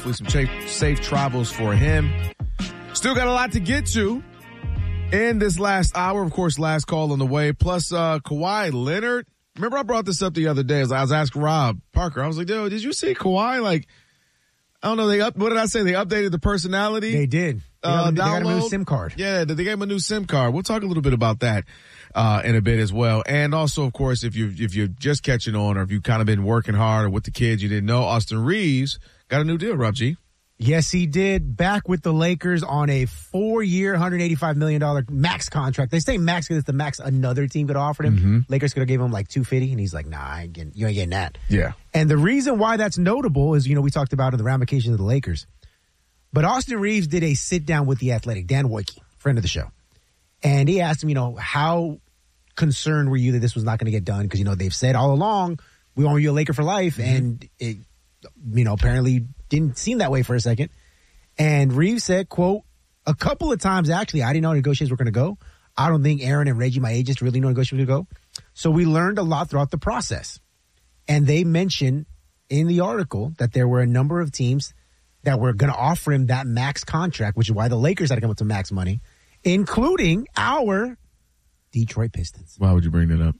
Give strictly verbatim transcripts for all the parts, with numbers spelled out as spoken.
Some safe, safe travels for him. Still got a lot to get to in this last hour. Of course, last call on the way. Plus, uh, Kawhi Leonard. Remember I brought this up the other day as I was asking Rob Parker. I was like, dude, did you see Kawhi? Like, I don't know. They up, what did I say? They updated the personality. They did. They, uh, got, they got download. a new SIM card. Yeah, they gave him a new SIM card. We'll talk a little bit about that uh, in a bit as well. And also, of course, if you if you're just catching on, or if you've kind of been working hard, or with the kids, you didn't know, Austin Reeves got a new deal, Rob G. Yes, he did. Back with the Lakers on a four-year, one hundred eighty-five million dollars max contract. They say max because it's the max another team could have offered him. Mm-hmm. Lakers could have gave him like two hundred fifty, and he's like, nah, I ain't getting, you ain't getting that. Yeah. And the reason why that's notable is, you know, we talked about in the ramifications of the Lakers. But Austin Reeves did a sit-down with The Athletic, Dan Wojcicki, friend of the show. And he asked him, you know, how concerned were you that this was not going to get done? Because, you know, they've said all along, we want you a Laker for life. Mm-hmm. And it, you know, apparently didn't seem that way for a second. And Reeves said, quote, a couple of times, actually, I didn't know how negotiations were going to go. I don't think Aaron and Reggie, my agents, really know how negotiations were going to go. So we learned a lot throughout the process. And they mentioned in the article that there were a number of teams that were going to offer him that max contract, which is why the Lakers had to come up to max money, including our Detroit Pistons. Why would you bring that up?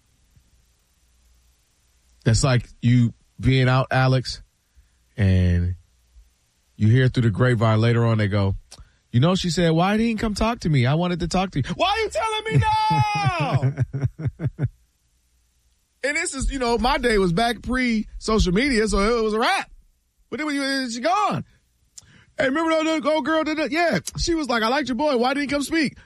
That's like you being out, Alex, and you hear through the grapevine later on, they go, you know, she said, why didn't you come talk to me? I wanted to talk to you. Why are you telling me no? And this is, you know, my day was back pre-social media, so it was a wrap. But then when you, she gone. Hey, remember that old girl did that? Yeah. She was like, I liked your boy. Why didn't he come speak?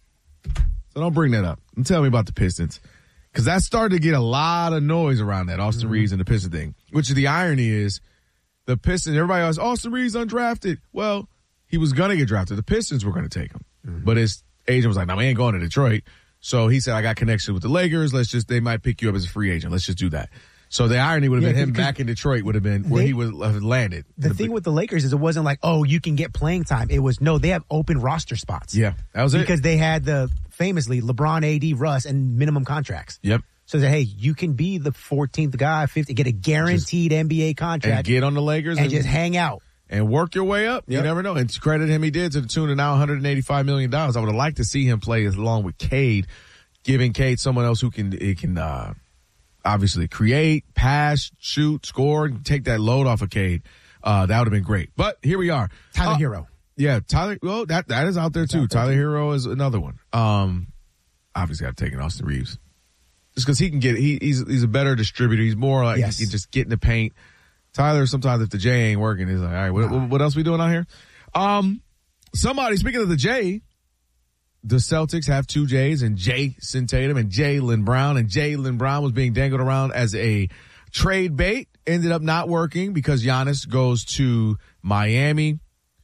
So don't bring that up. And tell me about the Pistons. Because that started to get a lot of noise around that, Austin mm-hmm. Reeves and the Piston thing. Which the irony is, the Pistons, everybody else, Austin Reeves undrafted. Well, he was going to get drafted. The Pistons were going to take him. Mm-hmm. But his agent was like, no, we ain't going to Detroit. So he said, I got connections with the Lakers. Let's just, they might pick you up as a free agent. Let's just do that. So the irony would have yeah, been him back in Detroit would have been where they, he would have landed. The, the thing with the Lakers is it wasn't like, oh, you can get playing time. It was, no, they have open roster spots. Yeah, that was because it. Because they had the, famously, LeBron, A D, Russ, and minimum contracts. Yep. So that, hey, you can be the fourteenth guy, fifty, get a guaranteed just, N B A contract. And get on the Lakers. And, and just hang out. And work your way up. Yep. You never know. And to credit him, he did to the tune of now one hundred eighty-five million dollars. I would have liked to see him play along with Cade, giving Cade someone else who can, it can, uh, obviously create, pass, shoot, score, take that load off of Cade. Uh, that would have been great. But here we are. Tyler uh, Hero. Yeah, Tyler, well, that, that is out there too. Out there Tyler too. Hero is another one. Um, obviously I've taken Austin Reeves. Just because he can get, he, he's he's a better distributor. He's more like yes. he can just get in the paint. Tyler, sometimes if the J ain't working, he's like, all right, what, nah. what else we doing out here? Um, somebody, speaking of the J, the Celtics have two J's, and Jason Tatum and Jaylen Brown, and Jaylen Brown was being dangled around as a trade bait. Ended up not working because Giannis goes to Miami,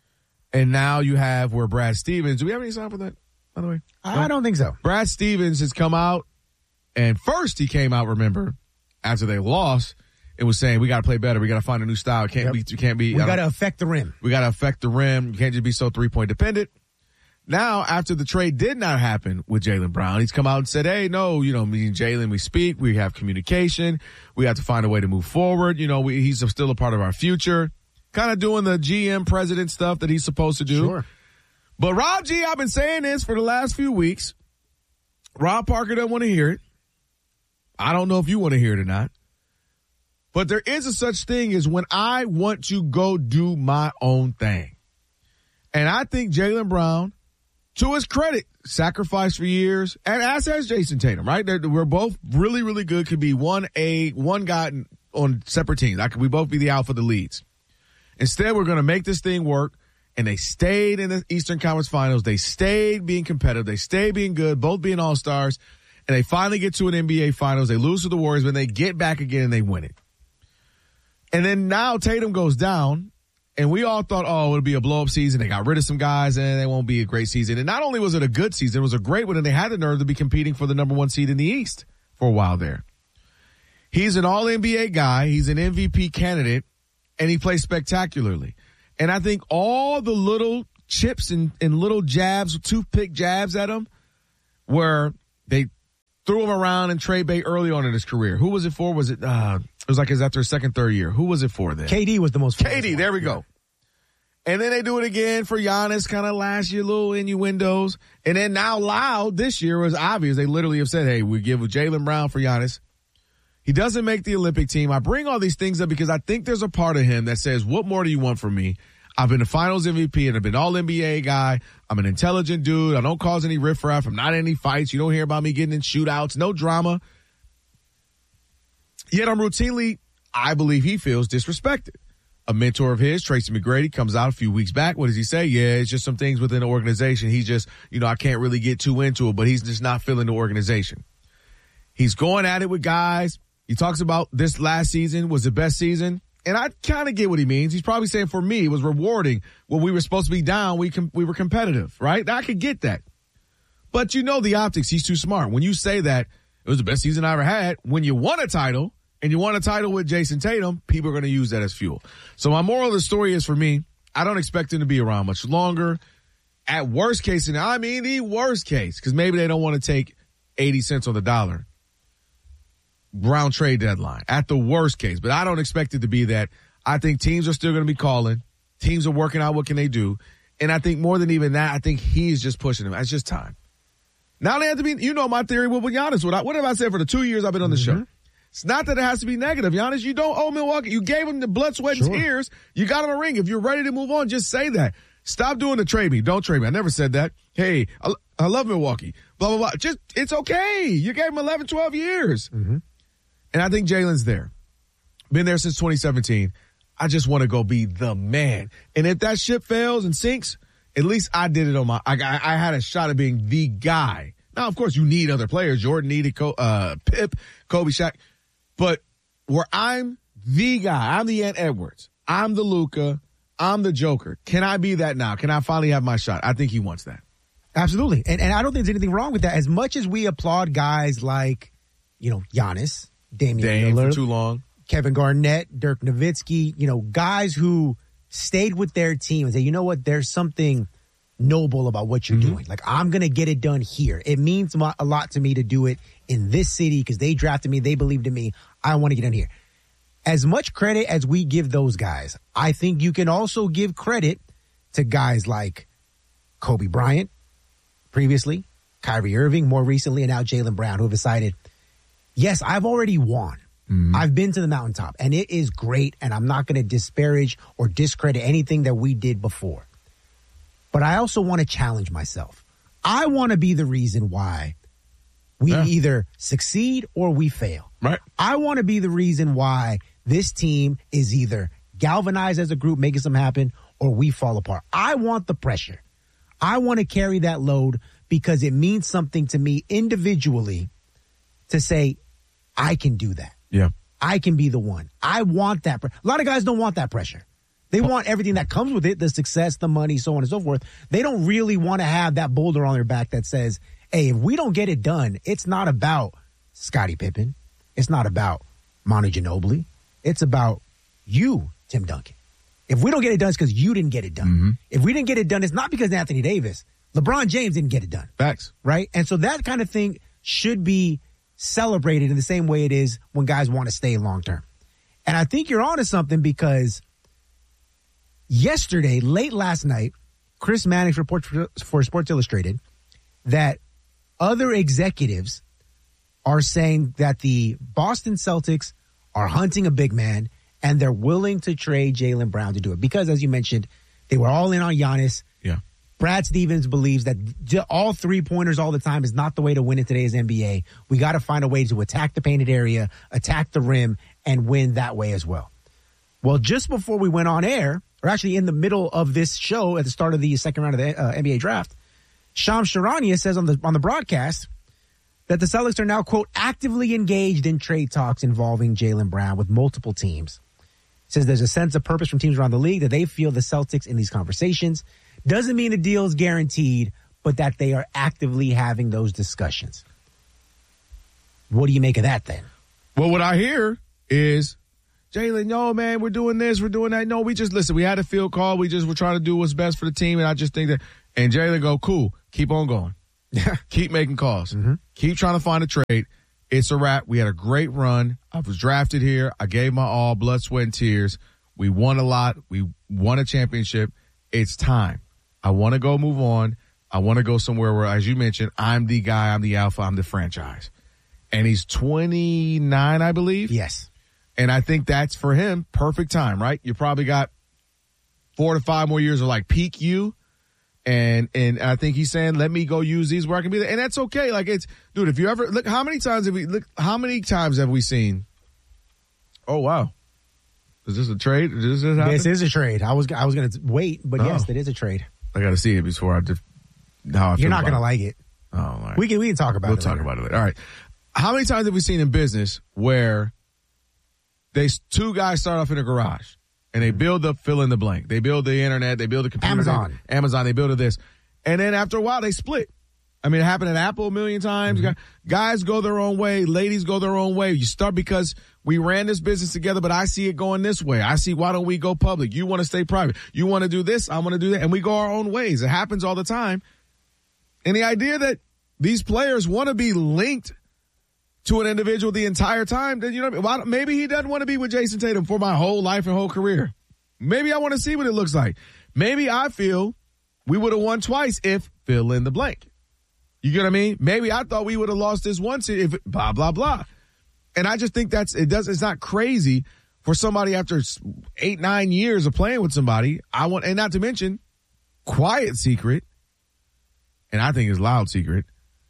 and now you have where Brad Stevens. Do we have any sign for that, by the way? I no? don't think so. Brad Stevens has come out. And first he came out, remember, after they lost, it was saying, we got to play better. We got to find a new style. It can't yep. be, you can't be. We got to affect the rim. We got to affect the rim. You can't just be so three-point dependent. Now, after the trade did not happen with Jaylen Brown, he's come out and said, hey, no, you know, me and Jaylen, we speak. We have communication. We have to find a way to move forward. You know, we, he's still a part of our future. Kind of doing the G M president stuff that he's supposed to do. Sure. But Rob G, I've been saying this for the last few weeks. Rob Parker doesn't want to hear it. I don't know if you want to hear it or not, but there is a such thing as when I want to go do my own thing. And I think Jaylen Brown, to his credit, sacrificed for years, and as has Jason Tatum, right? They're, we're both really, really good. Could be one A, one guy on separate teams. I could we both be the alpha, the leads. Instead, we're going to make this thing work. And they stayed in the Eastern Conference Finals. They stayed being competitive. They stayed being good, both being all-stars. And they finally get to an N B A Finals. They lose to the Warriors, but they get back again and they win it. And then now Tatum goes down, and we all thought, oh, it'll be a blow-up season. They got rid of some guys, and it won't be a great season. And not only was it a good season, it was a great one, and they had the nerve to be competing for the number one seed in the East for a while there. He's an all-N B A guy. He's an M V P candidate, and he plays spectacularly. And I think all the little chips and, and little jabs, toothpick jabs at him, where they threw him around and trade bait early on in his career. Who was it for? Was it, uh, it was like his after his second, third year. Who was it for then? K D was the most. K D, there we go. And then they do it again for Giannis, kind of last year, little innuendos. And then now loud this year was obvious. They literally have said, hey, we give Jaylen Brown for Giannis. He doesn't make the Olympic team. I bring all these things up because I think there's a part of him that says, what more do you want from me? I've been a finals M V P and I've been all N B A guy. I'm an intelligent dude. I don't cause any riffraff. I'm not in any fights. You don't hear about me getting in shootouts. No drama. Yet I'm routinely, I believe he feels disrespected. A mentor of his, Tracy McGrady, comes out a few weeks back. What does he say? Yeah, it's just some things within the organization. He just, you know, I can't really get too into it, but he's just not feeling the organization. He's going at it with guys. He talks about this last season was the best season. And I kind of get what he means. He's probably saying for me, it was rewarding. When we were supposed to be down, we com- we were competitive, right? I could get that. But you know the optics. He's too smart. When you say that it was the best season I ever had, when you won a title, and you won a title with Jason Tatum, people are going to use that as fuel. So my moral of the story is, for me, I don't expect him to be around much longer. At worst case, and I mean the worst case, because maybe they don't want to take eighty cents on the dollar. Brown trade deadline. At the worst case. But I don't expect it to be that. I think teams are still going to be calling. Teams are working out what can they do. And I think more than even that, I think he's just pushing them. It's just time. Now they have to be, you know my theory with Giannis. What, I, what have I said for the two years I've been on the mm-hmm. show? It's not that it has to be negative. Giannis, you don't owe Milwaukee. You gave him the blood, sweat, and sure. tears. You got him a ring. If you're ready to move on, just say that. Stop doing the trade me. Don't trade me. I never said that. Hey, I, I love Milwaukee. Blah, blah, blah. Just, it's okay. You gave him eleven, twelve years. Mm-hmm. And I think Jaylen's there. Been there since twenty seventeen. I just want to go be the man. And if that ship fails and sinks, at least I did it on my, I, I, I had a shot at being the guy. Now, of course, you need other players. Jordan needed uh, Pip, Kobe, Shaq. But where I'm the guy, I'm the Ant Edwards, I'm the Luka, I'm the Joker. Can I be that now? Can I finally have my shot? I think he wants that. Absolutely. And, and I don't think there's anything wrong with that. As much as we applaud guys like, you know, Giannis, Damian Dame Lillard, for too long, Kevin Garnett, Dirk Nowitzki, you know, guys who stayed with their team and say, you know what, there's something noble about what you're mm-hmm. doing. Like, I'm going to get it done here. It means a lot to me to do it in this city because they drafted me. They believed in me. I want to get in here. As much credit as we give those guys, I think you can also give credit to guys like Kobe Bryant previously, Kyrie Irving more recently, and now Jaylen Brown, who have decided, yes, I've already won. Mm-hmm. I've been to the mountaintop, and it is great, and I'm not going to disparage or discredit anything that we did before. But I also want to challenge myself. I want to be the reason why we yeah. either succeed or we fail. Right. I want to be the reason why this team is either galvanized as a group, making something happen, or we fall apart. I want the pressure. I want to carry that load because it means something to me individually to say, I can do that. Yeah. I can be the one. I want that. Pre- a lot of guys don't want that pressure. They want everything that comes with it, the success, the money, so on and so forth. They don't really want to have that boulder on their back that says, hey, if we don't get it done, it's not about Scottie Pippen. It's not about Manu Ginobili. It's about you, Tim Duncan. If we don't get it done, it's because you didn't get it done. Mm-hmm. If we didn't get it done, it's not because Anthony Davis. LeBron James didn't get it done. Facts. Right? And so that kind of thing should be celebrated in the same way it is when guys want to stay long term. And I think you're onto something because yesterday, late last night, Chris Mannix reported for Sports Illustrated that other executives are saying that the Boston Celtics are hunting a big man and they're willing to trade Jaylen Brown to do it. Because, as you mentioned, they were all in on Giannis. Yeah. Brad Stevens believes that all three-pointers all the time is not the way to win in today's N B A. We got to find a way to attack the painted area, attack the rim, and win that way as well. Well, just before we went on air, or actually in the middle of this show at the start of the second round of the uh, N B A draft, Shams Charania says on the on the broadcast that the Celtics are now, quote, actively engaged in trade talks involving Jaylen Brown with multiple teams. Says there's a sense of purpose from teams around the league that they feel the Celtics in these conversations. Doesn't mean the deal is guaranteed, but that they are actively having those discussions. What do you make of that then? Well, what I hear is, Jaylen, no, man, we're doing this, we're doing that. No, we just, listen, we had a field call. We just were trying to do what's best for the team, and I just think that, and Jaylen go, cool, keep on going. Keep making calls. Mm-hmm. Keep trying to find a trade. It's a wrap. We had a great run. I was drafted here. I gave my all, blood, sweat, and tears. We won a lot. We won a championship. it's time. I want to go move on. I want to go somewhere where, as you mentioned, I'm the guy, I'm the alpha, I'm the franchise. And he's twenty-nine, I believe. Yes. And I think that's, for him, perfect time, right? You probably got four to five more years of, like, peak you. And and I think he's saying, let me go use these where I can be there. And that's okay. Like, it's, dude, if you ever, look, how many times have we, look, how many times have we seen, oh, wow. Is this a trade? Does this happen? This is a trade. I was I was going to wait, but oh. yes, it is a trade. I got to see it before I just, how I feel You're not going to like it. Oh, all right. We can, we can talk about we'll it We'll talk later. about it later. All right. How many times have we seen in business where they two guys start off in a garage and they build the fill in the blank. They build the internet. They build the computer. Amazon. They, Amazon. They build this. And then after a while, they split. I mean, it happened at Apple a million times. Mm-hmm. Guys go their own way. Ladies go their own way. You start because we ran this business together, but I see it going this way. I see, why don't we go public? You want to stay private. You want to do this. I want to do that. And we go our own ways. It happens all the time. And the idea that these players want to be linked to an individual the entire time, then, you know, why, maybe he doesn't want to be with Jason Tatum for my whole life and whole career. Maybe I want to see what it looks like. Maybe I feel we would have won twice if fill in the blank. You get what I mean? Maybe I thought we would have lost this once if blah, blah, blah. And I just think that's, it does, it's not crazy for somebody after eight, nine years of playing with somebody. I want, and not to mention, quiet secret, and I think it's loud secret.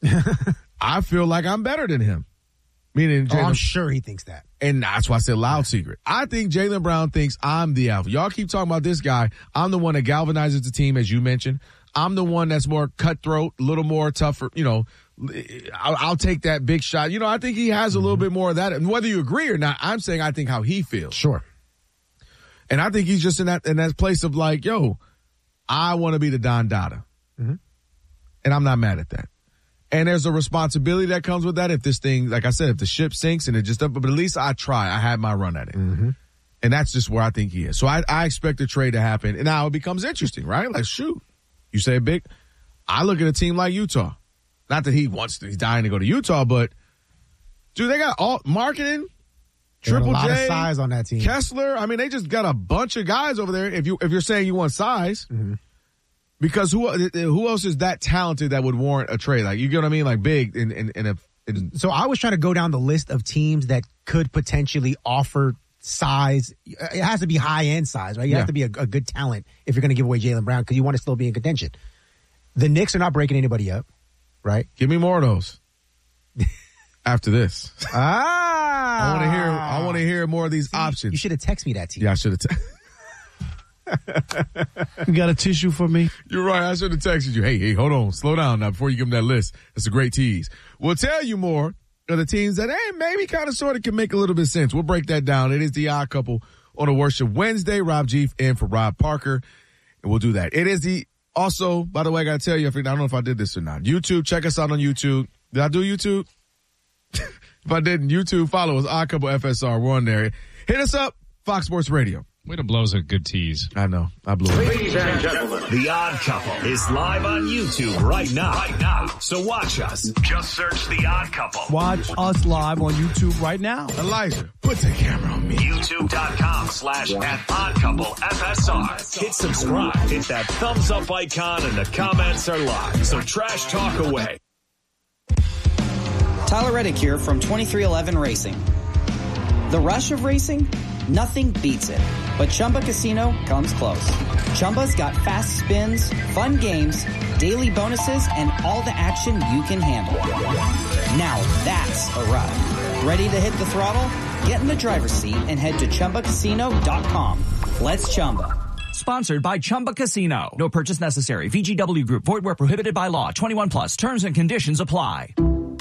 I feel like I'm better than him. Meaning, oh, I'm sure he thinks that. And that's why I said loud secret. I think Jaylen Brown thinks I'm the alpha. Y'all keep talking about this guy. I'm the one that galvanizes the team, as you mentioned. I'm the one that's more cutthroat, a little more tougher. You know, I'll, I'll take that big shot. You know, I think he has a little bit more of that. And whether you agree or not, I'm saying I think how he feels. Sure. And I think he's just in that in that place of like, yo, I want to be the Don Dada. Mm-hmm. And I'm not mad at that. And there's a responsibility that comes with that. If this thing, like I said, if the ship sinks and it just, but at least I try. I had my run at it. Mm-hmm. And that's just where I think he is. So I, I expect the trade to happen. And now it becomes interesting, right? Like, shoot, you say big. I look at a team like Utah. Not that he wants to, he's dying to go to Utah, but dude, they got all marketing, they Triple got a lot J, of size on that team. Kessler. I mean, they just got a bunch of guys over there. If you, if you're saying you want size, mm-hmm. Because who who else is that talented that would warrant a trade? Like, you get what I mean? Like, big in in, in a. In, so I was trying to go down the list of teams that could potentially offer size. It has to be high end size, right? You yeah. have to be a, a good talent if you're going to give away Jaylen Brown because you want to still be in contention. The Knicks are not breaking anybody up, right? Give me more of those. After this, ah, I want to hear. I want to hear more of these See, options. You should have texted me that team. Yeah, I should have. Te- You got a tissue for me? You're right. I should have texted you. Hey, hey, hold on. Slow down now before you give them that list. That's a great tease. We'll tell you more of the teams that, hey, maybe kind of sort of can make a little bit of sense. We'll break that down. It is the Odd Couple on a Worship Wednesday. Rob G in for Rob Parker. And we'll do that. It is the, also, by the way, I got to tell you, I don't know if I did this or not. YouTube, check us out on YouTube. Did I do YouTube? If I didn't, YouTube, follow us. Odd Couple F S R. We're on there. Hit us up. Fox Sports Radio. Way to blow us a good tease. I know. I blew it. Ladies and gentlemen, The Odd Couple is live on YouTube right now. Right now. So watch us. Just search The Odd Couple. Watch us live on YouTube right now. Elijah, put the camera on me. YouTube.com slash at Odd Couple F S R. Hit subscribe. Hit that thumbs up icon and the comments are live. So trash talk away. Tyler Reddick here from twenty-three eleven Racing. The rush of racing? Nothing beats it. But Chumba Casino comes close. Chumba's got fast spins, fun games, daily bonuses, and all the action you can handle. Now that's a ride. Ready to hit the throttle? Get in the driver's seat and head to Chumba Casino dot com. Let's Chumba. Sponsored by Chumba Casino. No purchase necessary. V G W Group. Void where prohibited by law. twenty-one plus. Terms and conditions apply.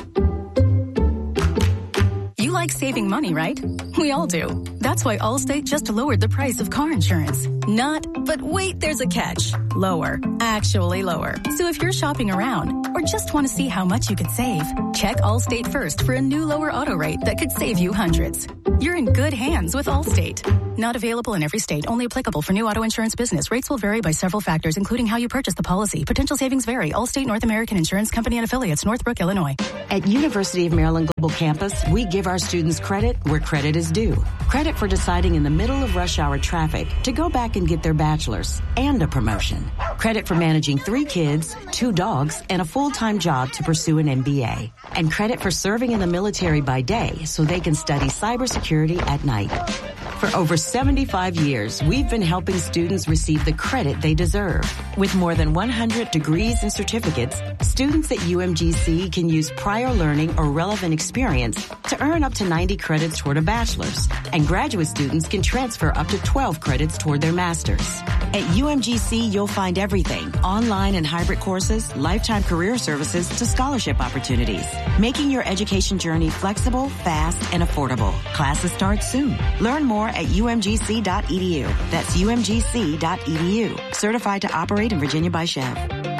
You like saving money, right? We all do. That's why Allstate just lowered the price of car insurance. Not, but wait, there's a catch. Lower. Actually lower. So if you're shopping around or just want to see how much you could save, check Allstate first for a new lower auto rate that could save you hundreds. You're in good hands with Allstate. Not available in every state. Only applicable for new auto insurance business. Rates will vary by several factors, including how you purchase the policy. Potential savings vary. Allstate North American Insurance Company and Affiliates, Northbrook, Illinois. At University of Maryland Global Campus, we give our students credit where credit is due. Credit for deciding in the middle of rush hour traffic to go back and get their bachelor's and a promotion. Credit for managing three kids, two dogs, and a full-time job to pursue an M B A. And credit for serving in the military by day so they can study cybersecurity at night. For over seventy-five years, we've been helping students receive the credit they deserve. With more than one hundred degrees and certificates, students at U M G C can use prior learning or relevant experience to earn up to ninety credits toward a bachelor's. And graduate students can transfer up to twelve credits toward their master's. At U M G C, you'll find everything, online and hybrid courses, lifetime career services to scholarship opportunities, making your education journey flexible, fast, and affordable. Classes start soon. Learn more at U M G C dot E D U. That's U M G C dot E D U. Certified to operate in Virginia by Chev.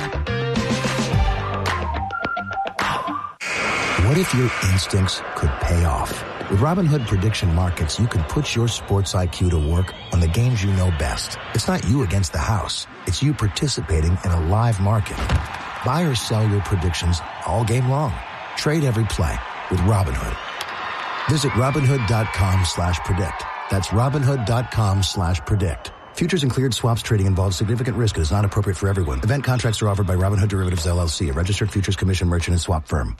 What if your instincts could pay off? With Robinhood Prediction Markets, you can put your sports I Q to work on the games you know best. It's not you against the house. It's you participating in a live market. Buy or sell your predictions all game long. Trade every play with Robinhood. Visit Robinhood.com slash predict. That's Robinhood.com slash predict. Futures and cleared swaps trading involves significant risk and is not appropriate for everyone. Event contracts are offered by Robinhood Derivatives L L C, a registered futures commission merchant and swap firm.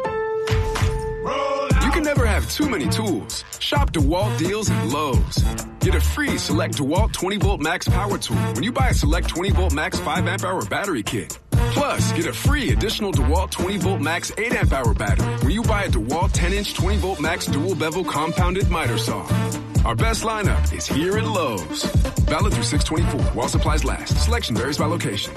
You can never have too many tools. Shop DeWalt deals at Lowe's. Get a free Select DeWalt twenty volt max power tool when you buy a Select twenty volt max five amp hour battery kit. Plus, get a free additional DeWalt twenty volt max eight amp hour battery when you buy a DeWalt ten inch twenty volt max dual bevel compounded miter saw. Our best lineup is here at Lowe's. Valid through six twenty-four while supplies last. Selection varies by location.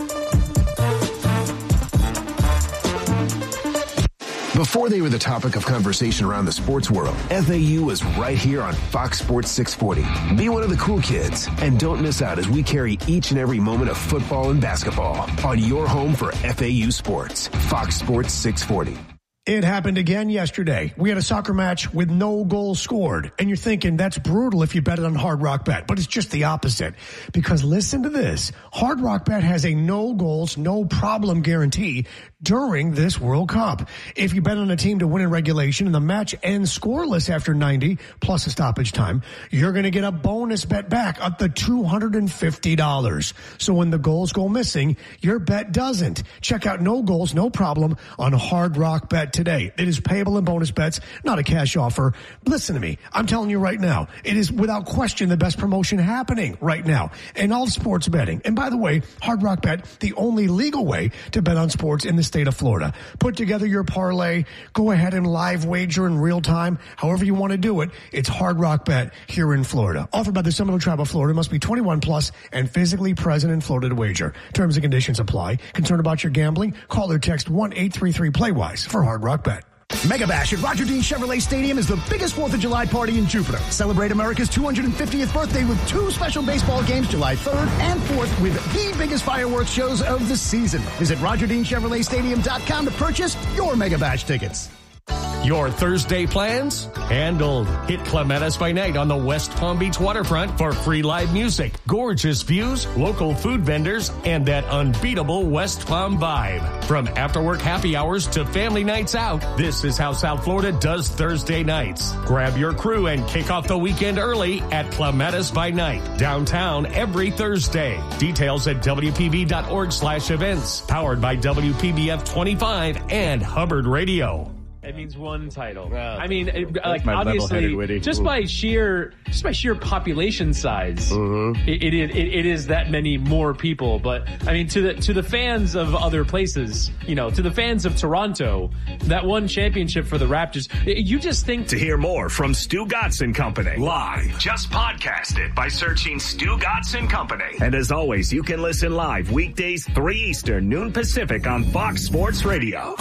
Before they were the topic of conversation around the sports world, F A U was right here on Fox Sports six forty. Be one of the cool kids and don't miss out as we carry each and every moment of football and basketball on your home for F A U sports. Fox Sports six forty. It happened again yesterday. We had a soccer match with no goals scored. And you're thinking that's brutal if you bet it on Hard Rock Bet. But it's just the opposite. Because listen to this. Hard Rock Bet has a no goals, no problem guarantee during this World Cup. If you bet on a team to win in regulation and the match ends scoreless after ninety plus a stoppage time, you're going to get a bonus bet back up to two hundred fifty dollars. So when the goals go missing, your bet doesn't. Check out no goals, no problem on Hard Rock Bet today. It is payable in bonus bets, not a cash offer. Listen to me. I'm telling you right now, it is without question the best promotion happening right now in all sports betting. And by the way, Hard Rock Bet, the only legal way to bet on sports in the state of Florida. Put together your parlay. Go ahead and live wager in real time. However you want to do it, it's Hard Rock Bet here in Florida. Offered by the Seminole Tribe of Florida. Must be twenty-one plus and physically present in Florida to wager. Terms and conditions apply. Concerned about your gambling? Call or text one eight three three play wise for Hard Rock Bet. Mega Bash at Roger Dean Chevrolet Stadium is the biggest fourth of July party in Jupiter. Celebrate America's two hundred fiftieth birthday with two special baseball games July third and fourth with the biggest fireworks shows of the season. Visit Roger Dean Chevrolet Stadium dot com to purchase your Mega Bash tickets. Your Thursday plans? Handled. Hit Clematis by Night on the West Palm Beach waterfront for free live music, gorgeous views, local food vendors, and that unbeatable West Palm vibe. From after-work happy hours to family nights out, this is how South Florida does Thursday nights. Grab your crew and kick off the weekend early at Clematis by Night, downtown every Thursday. Details at W P B dot org slash events. Powered by W P B F twenty-five and Hubbard Radio. It means one title. Well, I mean, it, like my obviously, just Ooh. by sheer, just by sheer population size, mm-hmm. it, it, it it is that many more people. But I mean, to the to the fans of other places, you know, to the fans of Toronto, that one championship for the Raptors, you just think. To hear more from Stu Gatz and Company live, just podcast it by searching Stu Gatz and Company. And as always, you can listen live weekdays three Eastern, noon Pacific on Fox Sports Radio.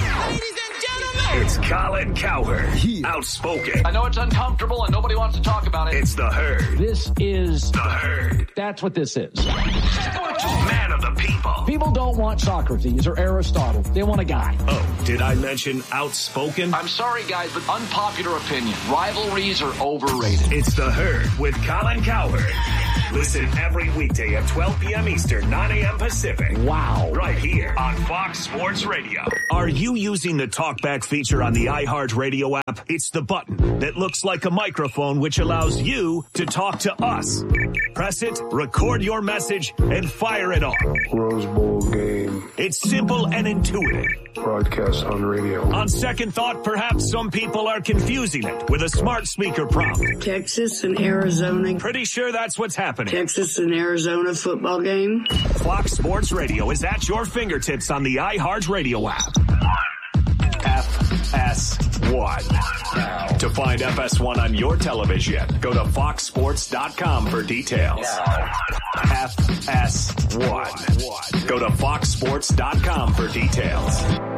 It's Colin Cowherd, outspoken. I know it's uncomfortable and nobody wants to talk about it. It's The Herd. This is The Herd. That's what this is. Man of the people. People don't want Socrates or Aristotle. They want a guy. Oh, did I mention outspoken? I'm sorry, guys, but unpopular opinion. Rivalries are overrated. It's The Herd with Colin Cowherd. Listen every weekday at twelve p.m. Eastern, nine a.m. Pacific. Wow. Right here on Fox Sports Radio. Are you using the TalkBack feature on the iHeartRadio app? It's the button that looks like a microphone, which allows you to talk to us. Press it, record your message, and fire it off. Rose Bowl game. It's simple and intuitive. Broadcast on radio. On second thought, perhaps some people are confusing it with a smart speaker prompt. Texas and Arizona. Pretty sure that's what's happening. Texas and Arizona football game. Fox Sports Radio is at your fingertips on the iHeartRadio app. F S one. To find F S one on your television, go to fox sports dot com for details. F S one. Go to fox sports dot com for details.